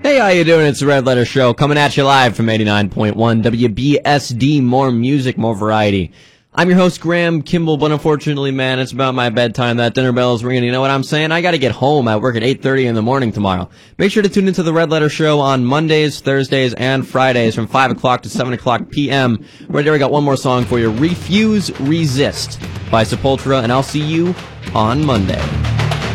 Hey, how you doing? It's the Red Letter Show coming at you live from 89.1 WBSD. More music, more variety. I'm your host, Graham Kimball, but unfortunately, man, it's about my bedtime. That dinner bell is ringing. You know what I'm saying? I gotta get home. I work at 8:30 in the morning tomorrow. Make sure to tune into the Red Letter Show on Mondays, Thursdays, and Fridays from 5 o'clock to 7 o'clock p.m. Right there, we got one more song for you. Refuse, Resist by Sepultura, and I'll see you on Monday.